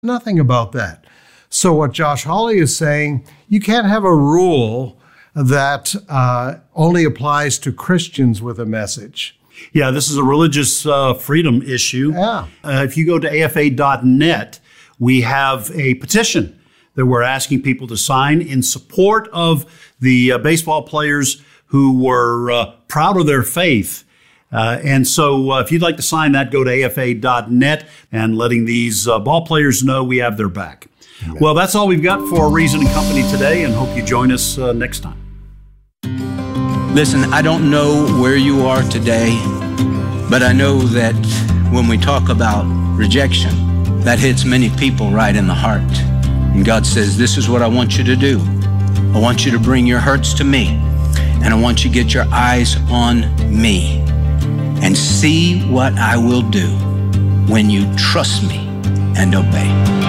Nothing about that. So what Josh Hawley is saying, you can't have a rule that only applies to Christians with a message. Yeah, this is a religious freedom issue. Yeah. If you go to afa.net, we have a petition that we're asking people to sign in support of the baseball players who were proud of their faith. And so if you'd like to sign that, go to afa.net and letting these ball players know we have their back. Amen. Well, that's all we've got for Reason and Company today, and hope you join us next time. Listen, I don't know where you are today, but I know that when we talk about rejection, that hits many people right in the heart. And God says, this is what I want you to do. I want you to bring your hurts to me, and I want you to get your eyes on me and see what I will do when you trust me and obey.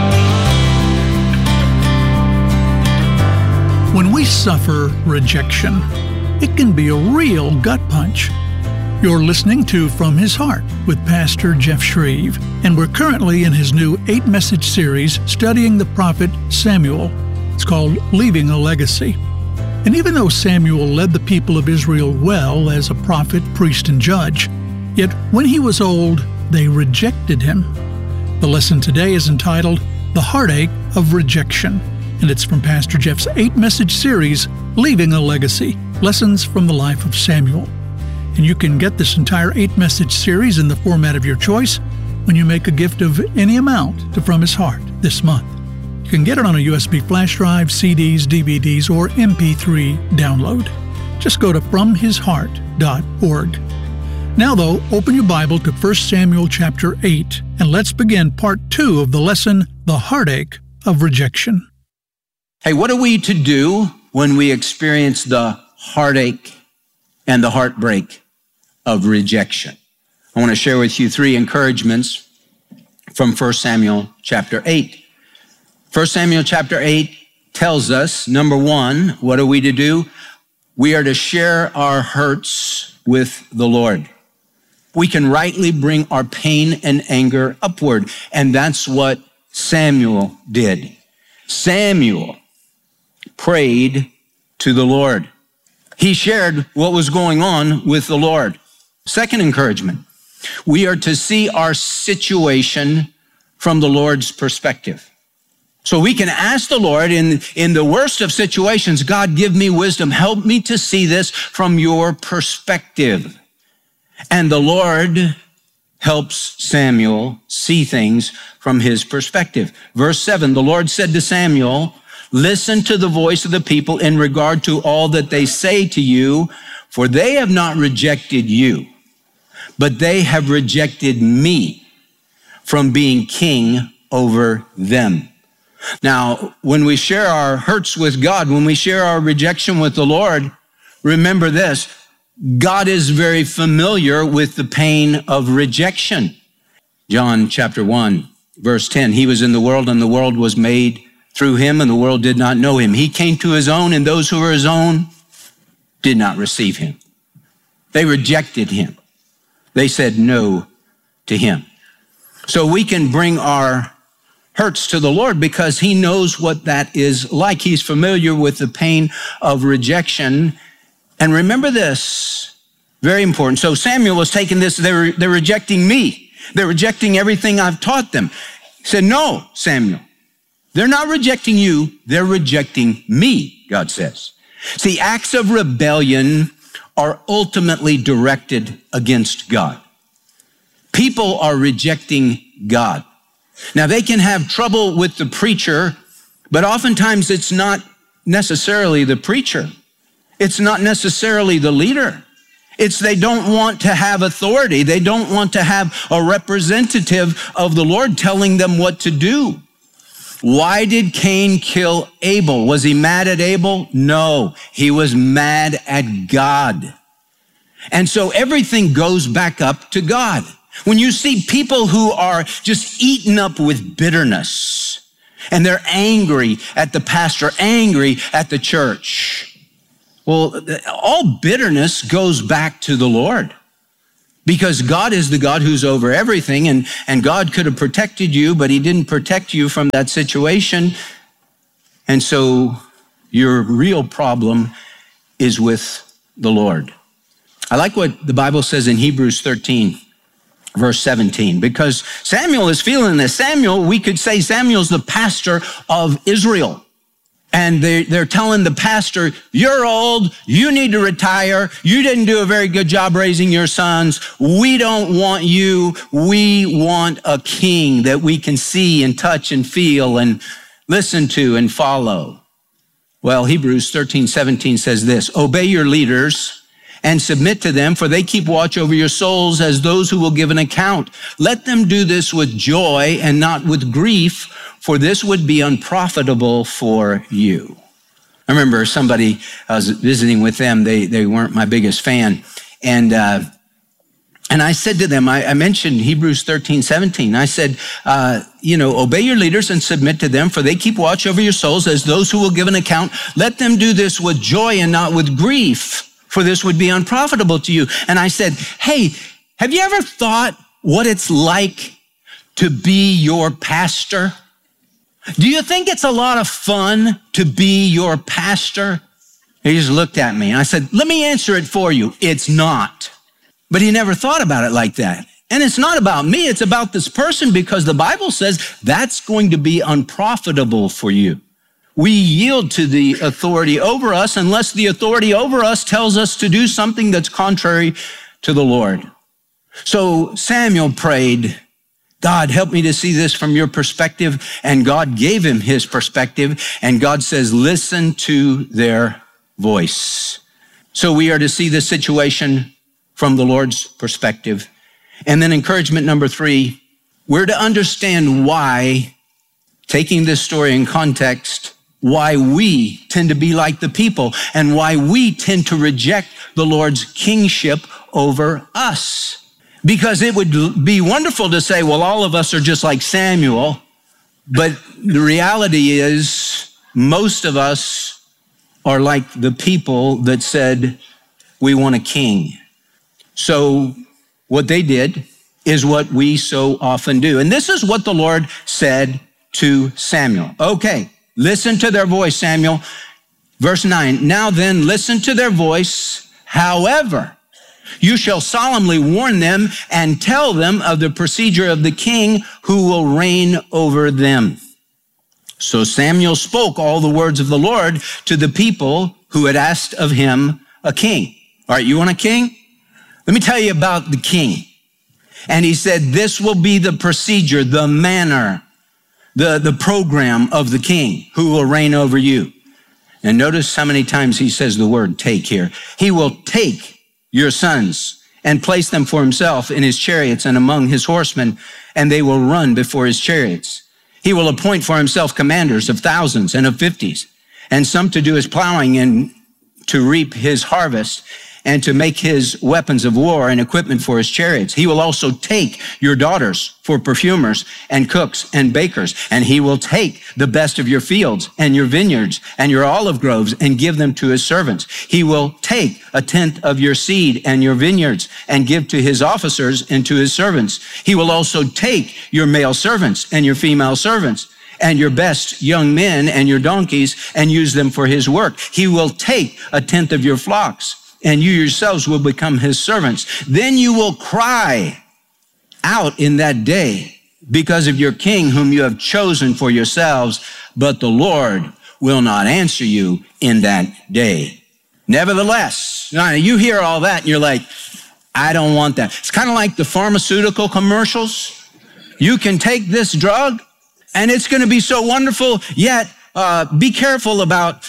When we suffer rejection, it can be a real gut punch. You're listening to From His Heart with Pastor Jeff Shreve, and we're currently in his new 8-message series studying the prophet Samuel. It's called Leaving a Legacy. And even though Samuel led the people of Israel well as a prophet, priest, and judge, yet when he was old, they rejected him. The lesson today is entitled The Heartache of Rejection, and it's from Pastor Jeff's 8-message series, Leaving a Legacy, Lessons from the Life of Samuel. And you can get this entire 8-message series in the format of your choice when you make a gift of any amount to From His Heart this month. You can get it on a USB flash drive, CDs, DVDs, or MP3 download. Just go to FromHisHeart.org. Now, though, open your Bible to 1 Samuel chapter 8, and let's begin part 2 of the lesson, The Heartache of Rejection. Hey, what are we to do when we experience the heartache and the heartbreak of rejection? I want to share with you 3 encouragements from 1 Samuel chapter 8. 1 Samuel chapter 8 tells us, number 1, what are we to do? We are to share our hurts with the Lord. We can rightly bring our pain and anger upward, and that's what Samuel did. Samuel prayed to the Lord. He shared what was going on with the Lord. Second encouragement, we are to see our situation from the Lord's perspective. So we can ask the Lord in the worst of situations, God, give me wisdom. Help me to see this from your perspective. And the Lord helps Samuel see things from his perspective. Verse 7, the Lord said to Samuel, listen to the voice of the people in regard to all that they say to you, for they have not rejected you, but they have rejected me from being king over them. Now, when we share our hurts with God, when we share our rejection with the Lord, remember this, God is very familiar with the pain of rejection. John chapter 1, verse 10, he was in the world and the world was made through him and the world did not know him. He came to his own and those who were his own did not receive him. They rejected him. They said no to him. So we can bring our hurts to the Lord because he knows what that is like. He's familiar with the pain of rejection. And remember this, very important. So Samuel was taking this, they're rejecting me. They're rejecting everything I've taught them. He said, no, Samuel, they're not rejecting you. They're rejecting me, God says. See, acts of rebellion are ultimately directed against God. People are rejecting God. Now, they can have trouble with the preacher, but oftentimes it's not necessarily the preacher. It's not necessarily the leader. It's they don't want to have authority. They don't want to have a representative of the Lord telling them what to do. Why did Cain kill Abel? Was he mad at Abel? No, he was mad at God. And so everything goes back up to God. When you see people who are just eaten up with bitterness and they're angry at the pastor, angry at the church, well, all bitterness goes back to the Lord. because God is the God who's over everything, and God could have protected you, but he didn't protect you from that situation. And so your real problem is with the Lord. I like what the Bible says in Hebrews 13, verse 17, because Samuel is feeling this. We could say Samuel's the pastor of Israel. And they're telling the pastor, you're old, you need to retire, you didn't do a very good job raising your sons, we don't want you, we want a king that we can see and touch and feel and listen to and follow. Well, Hebrews 13:17 says this, obey your leaders and submit to them, for they keep watch over your souls as those who will give an account. Let them do this with joy and not with grief, for this would be unprofitable for you. I remember somebody, I was visiting with them, they weren't my biggest fan. And I said to them, I mentioned Hebrews 13:17. I said, obey your leaders and submit to them, for they keep watch over your souls as those who will give an account. Let them do this with joy and not with grief, for this would be unprofitable to you. And I said, hey, have you ever thought what it's like to be your pastor? Do you think it's a lot of fun to be your pastor? He just looked at me and I said, let me answer it for you. It's not. But he never thought about it like that. And it's not about me. It's about this person, because the Bible says that's going to be unprofitable for you. We yield to the authority over us unless the authority over us tells us to do something that's contrary to the Lord. So Samuel prayed, God, help me to see this from your perspective. And God gave him his perspective. And God says, listen to their voice. So we are to see this situation from the Lord's perspective. And then encouragement number 3, we're to understand why, taking this story in context, why we tend to be like the people and why we tend to reject the Lord's kingship over us. Because it would be wonderful to say, well, all of us are just like Samuel. But the reality is most of us are like the people that said, we want a king. So what they did is what we so often do. And this is what the Lord said to Samuel. Okay, listen to their voice, Samuel. Verse 9, now then, listen to their voice. However, you shall solemnly warn them and tell them of the procedure of the king who will reign over them. So Samuel spoke all the words of the Lord to the people who had asked of him a king. All right, you want a king? Let me tell you about the king. And he said, this will be the procedure, the manner, the program of the king who will reign over you. And notice how many times he says the word take here. He will take your sons and place them for himself in his chariots and among his horsemen, and they will run before his chariots. He will appoint for himself commanders of thousands and of 50s, and some to do his plowing and to reap his harvest, and to make his weapons of war and equipment for his chariots. He will also take your daughters for perfumers and cooks and bakers, and he will take the best of your fields and your vineyards and your olive groves and give them to his servants. He will take a tenth of your seed and your vineyards and give to his officers and to his servants. He will also take your male servants and your female servants and your best young men and your donkeys and use them for his work. He will take a tenth of your flocks, and you yourselves will become his servants. Then you will cry out in that day because of your king whom you have chosen for yourselves, but the Lord will not answer you in that day. Nevertheless, you hear all that and you're like, I don't want that. It's kind of like the pharmaceutical commercials. You can take this drug and it's going to be so wonderful, yet be careful about,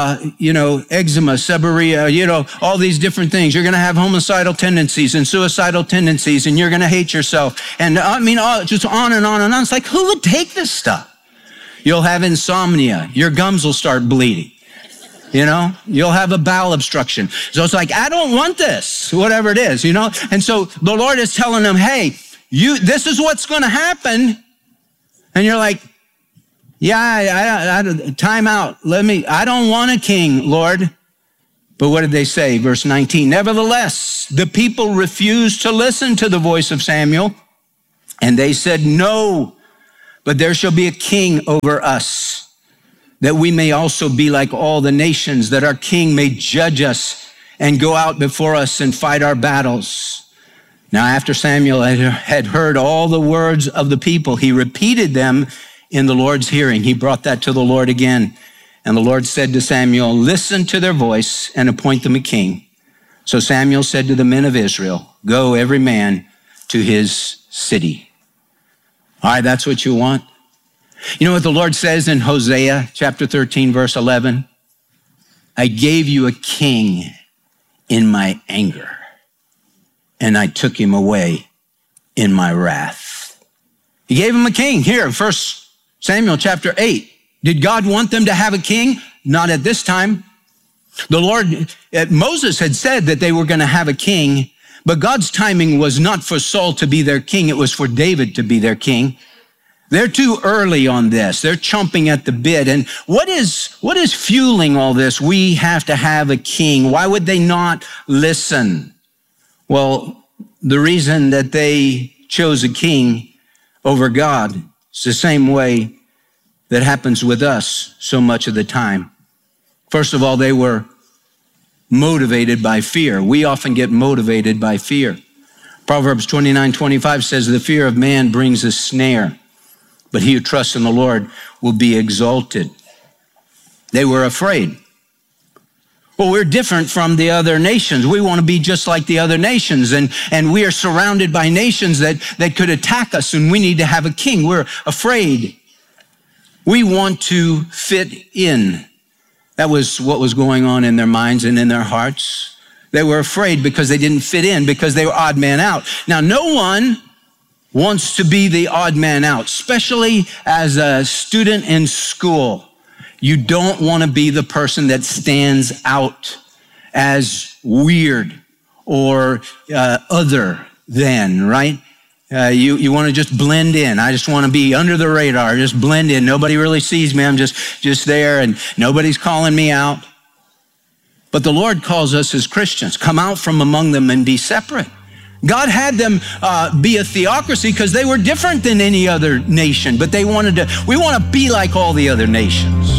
eczema, seborrhea, all these different things. You're going to have homicidal tendencies and suicidal tendencies, and you're going to hate yourself. And just on and on and on. It's like, who would take this stuff? You'll have insomnia. Your gums will start bleeding. You'll have a bowel obstruction. So it's like, I don't want this, whatever it is, And so the Lord is telling them, hey, this is what's going to happen. And you're like, yeah, time out. I don't want a king, Lord. But what did they say? Verse 19, nevertheless, the people refused to listen to the voice of Samuel, and they said, no, but there shall be a king over us, that we may also be like all the nations, that our king may judge us and go out before us and fight our battles. Now, after Samuel had heard all the words of the people, he repeated them in the Lord's hearing. He brought that to the Lord again. And the Lord said to Samuel, listen to their voice and appoint them a king. So Samuel said to the men of Israel, go every man to his city. All right, that's what you want. You know what the Lord says in Hosea chapter 13, verse 11? I gave you a king in my anger, and I took him away in my wrath. He gave him a king. Here, 1 Samuel chapter 8. Did God want them to have a king? Not at this time. The Lord, Moses had said that they were going to have a king, but God's timing was not for Saul to be their king. It was for David to be their king. They're too early on this. They're chomping at the bit. And what is fueling all this? We have to have a king. Why would they not listen? Well, the reason that they chose a king over God is the same way that happens with us so much of the time. First of all, they were motivated by fear. We often get motivated by fear. Proverbs 29:25 says, the fear of man brings a snare, but he who trusts in the Lord will be exalted. They were afraid. Well, we're different from the other nations. We want to be just like the other nations, and we are surrounded by nations that could attack us, and we need to have a king. We're afraid. We want to fit in. That was what was going on in their minds and in their hearts. They were afraid because they didn't fit in, because they were odd man out. Now, no one wants to be the odd man out, especially as a student in school. You don't want to be the person that stands out as weird or other than, right? You want to just blend in. I just want to be under the radar, just blend in. Nobody really sees me. I'm just there, and nobody's calling me out. But the Lord calls us as Christians, come out from among them and be separate. God had them be a theocracy because they were different than any other nation, but we want to be like all the other nations.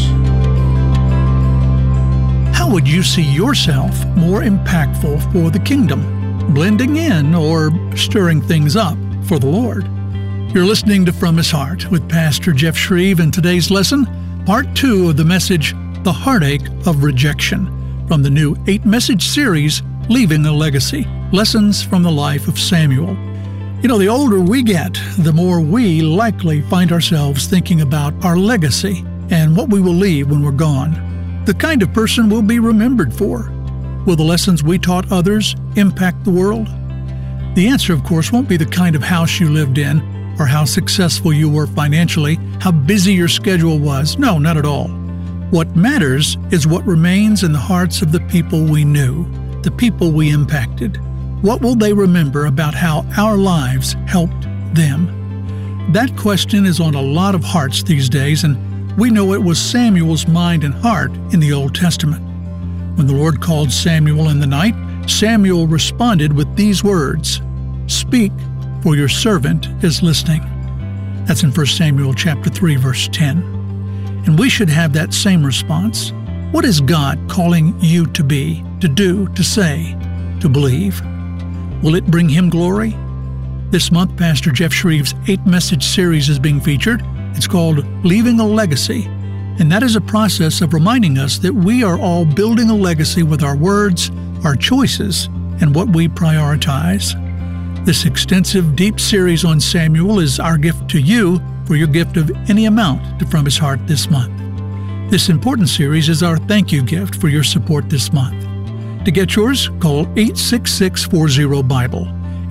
How would you see yourself more impactful for the kingdom? Blending in or stirring things up for the Lord? You're listening to From His Heart with Pastor Jeff Shreve, and today's lesson, part 2 of the message, The Heartache of Rejection, from the new 8-message series, Leaving a Legacy, Lessons from the Life of Samuel. You know, the older we get, the more we likely find ourselves thinking about our legacy and what we will leave when we're gone. The kind of person we'll be remembered for. Will the lessons we taught others impact the world? The answer, of course, won't be the kind of house you lived in or how successful you were financially, how busy your schedule was. No, not at all. What matters is what remains in the hearts of the people we knew, the people we impacted. What will they remember about how our lives helped them? That question is on a lot of hearts these days, and we know it was Samuel's mind and heart in the Old Testament. When the Lord called Samuel in the night, Samuel responded with these words, "Speak, for your servant is listening." That's in 1 Samuel chapter 3, verse 10. And we should have that same response. What is God calling you to be, to do, to say, to believe? Will it bring Him glory? This month, Pastor Jeff Shreve's 8-message series is being featured. It's called Leaving a Legacy, and that is a process of reminding us that we are all building a legacy with our words, our choices, and what we prioritize. This extensive, deep series on Samuel is our gift to you for your gift of any amount to From His Heart this month. This important series is our thank you gift for your support this month. To get yours, call 866-40-BIBLE,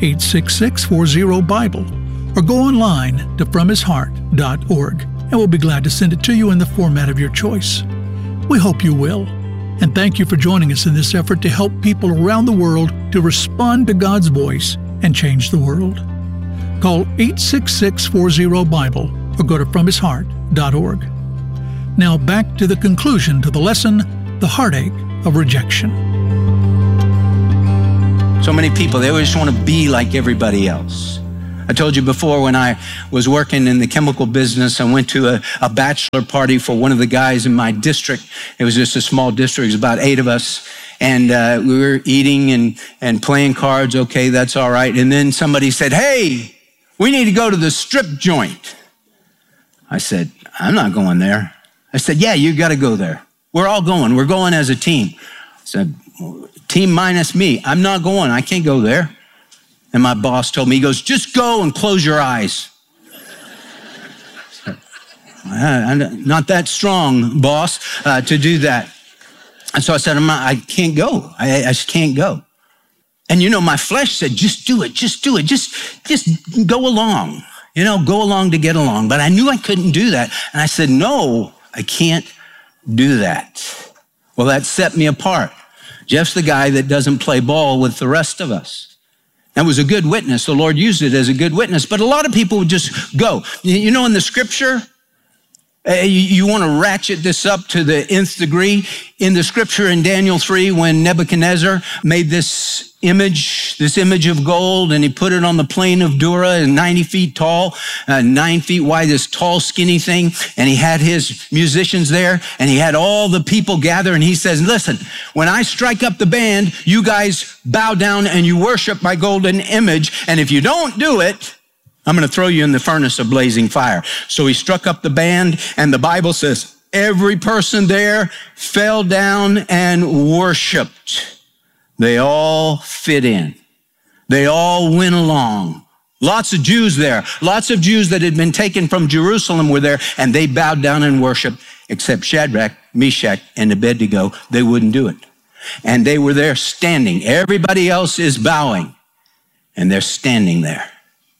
866-40-BIBLE, or go online to FromHisHeart.org, and we'll be glad to send it to you in the format of your choice. We hope you will. And thank you for joining us in this effort to help people around the world to respond to God's voice and change the world. Call 866-40-BIBLE or go to FromHisHeart.org. Now back to the conclusion to the lesson, The Heartache of Rejection. So many people, they always want to be like everybody else. I told you before, when I was working in the chemical business, I went to a bachelor party for one of the guys in my district. It was just a small district. It was about 8 of us. And we were eating and playing cards. Okay, that's all right. And then somebody said, hey, we need to go to the strip joint. I said, I'm not going there. I said, yeah, you got to go there. We're all going. We're going as a team. I said, team minus me. I'm not going. I can't go there. And my boss told me, he goes, just go and close your eyes. I'm not that strong, boss, to do that. And so I said, I can't go. I just can't go. And my flesh said, just do it. Just do it. Just go along. Go along to get along. But I knew I couldn't do that. And I said, no, I can't do that. Well, that set me apart. Jeff's the guy that doesn't play ball with the rest of us. That was a good witness. The Lord used it as a good witness. But a lot of people would just go. In the scripture, you want to ratchet this up to the nth degree. In the scripture in Daniel 3, when Nebuchadnezzar made this image of gold, and he put it on the plain of Dura, and 90 feet tall, 9 feet wide, this tall, skinny thing. And he had his musicians there, and he had all the people gather. And he says, listen, when I strike up the band, you guys bow down and you worship my golden image. And if you don't do it, I'm going to throw you in the furnace of blazing fire. So he struck up the band, and the Bible says every person there fell down and worshiped. They all fit in. They all went along. Lots of Jews there. Lots of Jews that had been taken from Jerusalem were there, and they bowed down and worshiped, except Shadrach, Meshach, and Abednego. They wouldn't do it. And they were there standing. Everybody else is bowing, and they're standing there.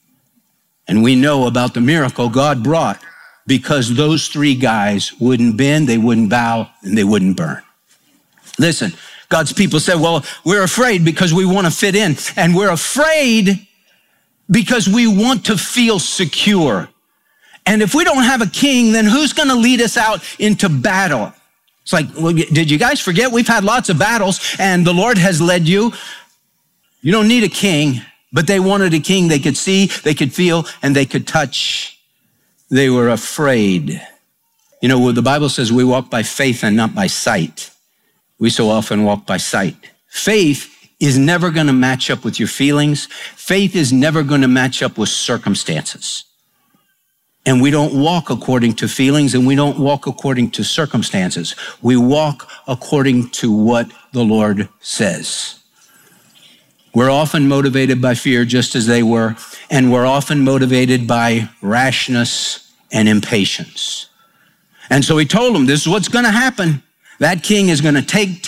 And we know about the miracle God brought because those 3 guys wouldn't bend, they wouldn't bow, and they wouldn't burn. Listen, God's people said, well, we're afraid because we want to fit in. And we're afraid because we want to feel secure. And if we don't have a king, then who's going to lead us out into battle? It's like, well, did you guys forget? We've had lots of battles, and the Lord has led you. You don't need a king. But they wanted a king they could see, they could feel, and they could touch. They were afraid. The Bible says we walk by faith and not by sight. We so often walk by sight. Faith is never going to match up with your feelings. Faith is never going to match up with circumstances. And we don't walk according to feelings, and we don't walk according to circumstances. We walk according to what the Lord says. We're often motivated by fear, just as they were, and we're often motivated by rashness and impatience. And so he told them, this is what's going to happen. That king is going to take.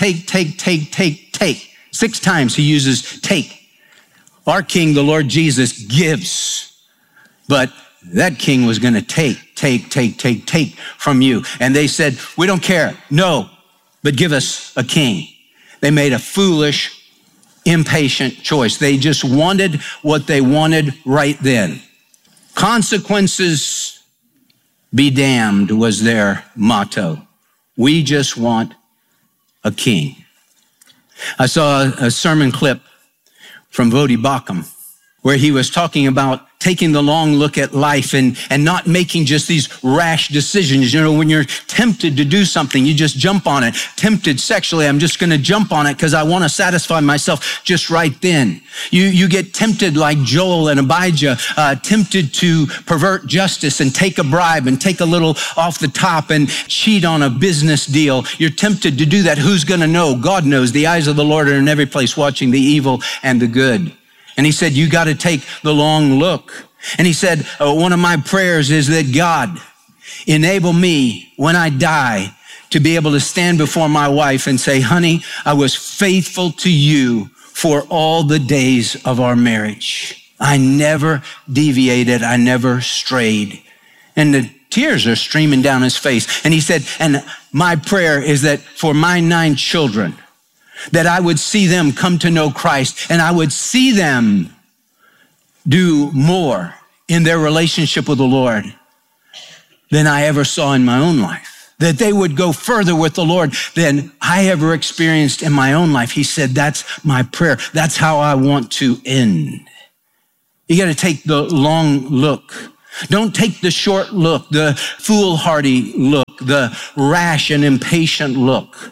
6 times he uses take. Our king, the Lord Jesus, gives. But that king was going to take from you. And they said, we don't care. No, but give us a king. They made a foolish, impatient choice. They just wanted what they wanted right then. Consequences be damned was their motto. We just want a king. I saw a sermon clip from Voddie Baucham where he was talking about taking the long look at life and not making just these rash decisions. When you're tempted to do something, you just jump on it. Tempted sexually, I'm just going to jump on it because I want to satisfy myself just right then. You get tempted like Joel and Abijah, tempted to pervert justice and take a bribe and take a little off the top and cheat on a business deal. You're tempted to do that. Who's going to know? God knows. The eyes of the Lord are in every place, watching the evil and the good. And he said, you got to take the long look. And he said, one of my prayers is that God enable me when I die to be able to stand before my wife and say, honey, I was faithful to you for all the days of our marriage. I never deviated. I never strayed. And the tears are streaming down his face. And he said, and my prayer is that for my 9 children, that I would see them come to know Christ, and I would see them do more in their relationship with the Lord than I ever saw in my own life. that they would go further with the Lord than I ever experienced in my own life. He said, that's my prayer. That's how I want to end. You got to take the long look. Don't take the short look, the foolhardy look, the rash and impatient look.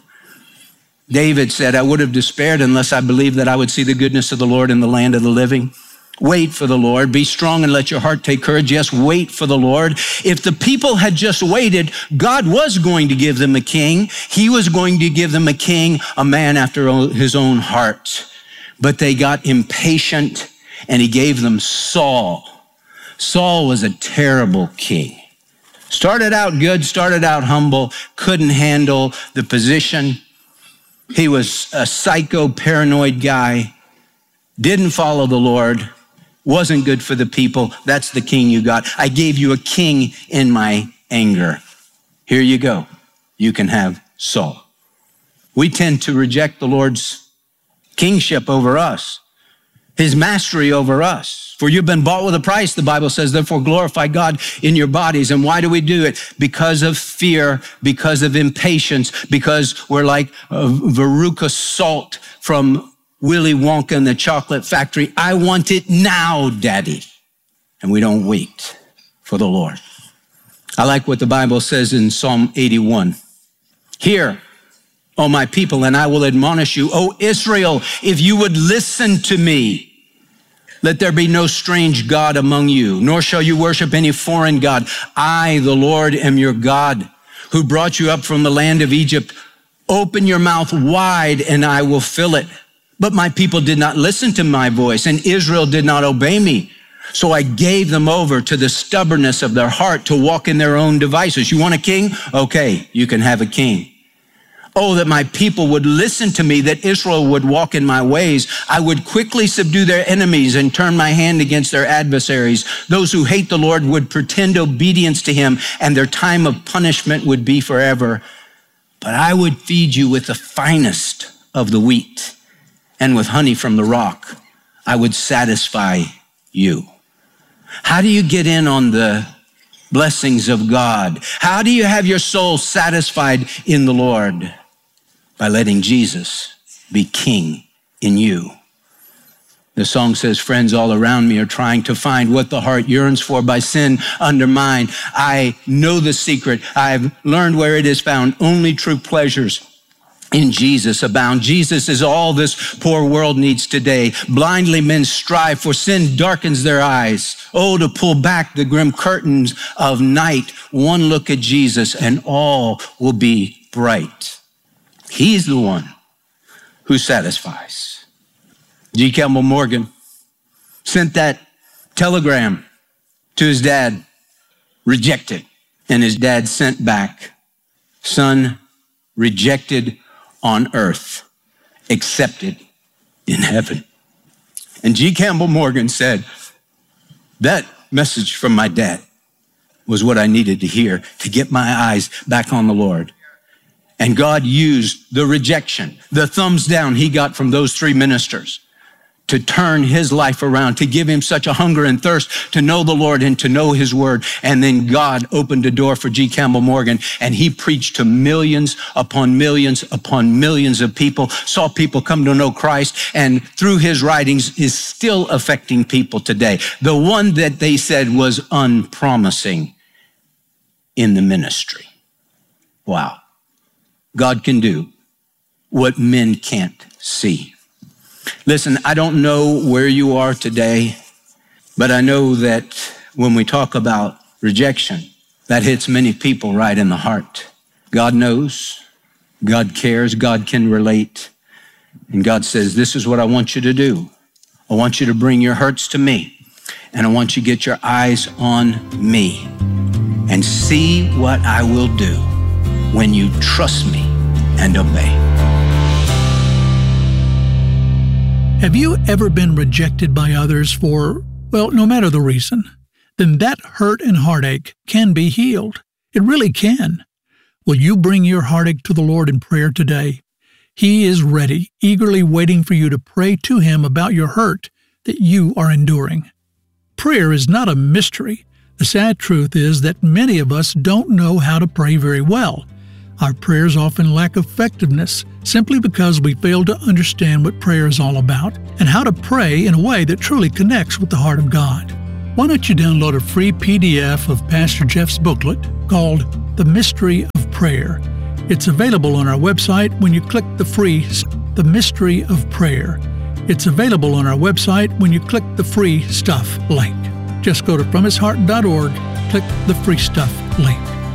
David said, I would have despaired unless I believed that I would see the goodness of the Lord in the land of the living. Wait for the Lord. Be strong and let your heart take courage. Yes, wait for the Lord. If the people had just waited, God was going to give them a king. He was going to give them a king, a man after his own heart. But they got impatient and he gave them Saul. Saul was a terrible king. Started out good, started out humble, couldn't handle the position. He was a psycho, paranoid guy, didn't follow the Lord, wasn't good for the people. That's the king you got. I gave you a king in my anger. Here you go. You can have Saul. We tend to reject the Lord's kingship over us, his mastery over us. For you've been bought with a price, the Bible says, therefore glorify God in your bodies. And why do we do it? Because of fear, because of impatience, because we're like Veruca Salt from Willy Wonka and the Chocolate Factory. I want it now, Daddy. And we don't wait for the Lord. I like what the Bible says in Psalm 81. Hear, O my people, and I will admonish you. O Israel, if you would listen to me, let there be no strange God among you, nor shall you worship any foreign God. I, the Lord, am your God, who brought you up from the land of Egypt. Open your mouth wide, and I will fill it. But my people did not listen to my voice, and Israel did not obey me. So I gave them over to the stubbornness of their heart to walk in their own devices. You want a king? Okay, you can have a king. Oh, that my people would listen to me, that Israel would walk in my ways. I would quickly subdue their enemies and turn my hand against their adversaries. Those who hate the Lord would pretend obedience to him, and their time of punishment would be forever. But I would feed you with the finest of the wheat, and with honey from the rock, I would satisfy you. How do you get in on the blessings of God? How do you have your soul satisfied in the Lord? By letting Jesus be king in you. The song says, friends all around me are trying to find what the heart yearns for by sin undermined. I know the secret. I've learned where it is found. Only true pleasures in Jesus abound. Jesus is all this poor world needs today. Blindly men strive, for sin darkens their eyes. Oh, to pull back the grim curtains of night. One look at Jesus and all will be bright. He's the one who satisfies. G. Campbell Morgan sent that telegram to his dad, rejected. And his dad sent back, son, rejected on earth, accepted in heaven. And G. Campbell Morgan said, that message from my dad was what I needed to hear to get my eyes back on the Lord. And God used the rejection, the thumbs down he got from those three ministers to turn his life around, to give him such a hunger and thirst to know the Lord and to know his word. And then God opened a door for G. Campbell Morgan, and he preached to millions upon millions upon millions of people, saw people come to know Christ, and through his writings is still affecting people today. The one that they said was unpromising in the ministry. Wow. God can do what men can't see. Listen, I don't know where you are today, but I know that when we talk about rejection, that hits many people right in the heart. God knows, God cares, God can relate. And God says, this is what I want you to do. I want you to bring your hurts to me, and I want you to get your eyes on me and see what I will do when you trust me and obey. Have you ever been rejected by others for, well, no matter the reason? Then that hurt and heartache can be healed. It really can. Will you bring your heartache to the Lord in prayer today? He is ready, eagerly waiting for you to pray to Him about your hurt that you are enduring. Prayer is not a mystery. The sad truth is that many of us don't know how to pray very well. Our prayers often lack effectiveness simply because we fail to understand what prayer is all about and how to pray in a way that truly connects with the heart of God. Why don't you download a free PDF of Pastor Jeff's booklet called The Mystery of Prayer? It's available on our website when you click The Mystery of Prayer. It's available on our website when you click the Free Stuff link. Just go to FromHisHeart.org, click the Free Stuff link.